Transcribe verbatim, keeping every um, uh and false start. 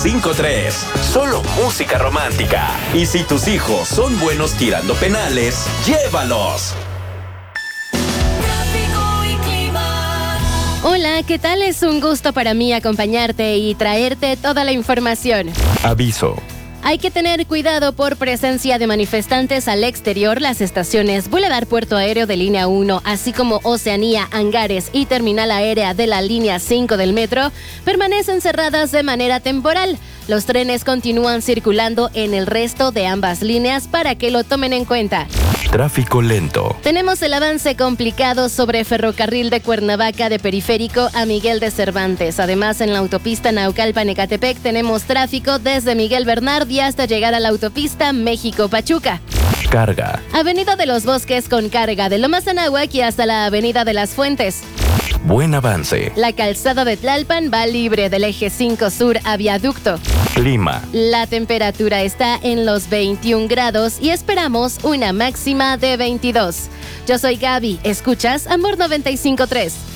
cinco tres. Solo música romántica. Y si tus hijos son buenos tirando penales, llévalos. Hola, ¿qué tal? Es un gusto para mí acompañarte y traerte toda la información. Aviso. Hay que tener cuidado por presencia de manifestantes al exterior. Las estaciones Boulevard Puerto Aéreo de Línea uno, así como Oceanía, Hangares y Terminal Aérea de la Línea cinco del metro, permanecen cerradas de manera temporal. Los trenes continúan circulando en el resto de ambas líneas para que lo tomen en cuenta. Tráfico lento. Tenemos el avance complicado sobre Ferrocarril de Cuernavaca de Periférico a Miguel de Cervantes. Además, en la autopista Naucalpan-Ecatepec tenemos tráfico desde Miguel Bernardi hasta llegar a la autopista México-Pachuca. Carga. Avenida de los Bosques con carga de Lomas Anáhuac y hasta la Avenida de las Fuentes. Buen avance. La calzada de Tlalpan va libre del eje cinco sur a Viaducto. Clima. La temperatura está en los veintiún grados y esperamos una máxima de veintidós. Yo soy Gaby, escuchas Amor noventa y cinco punto tres.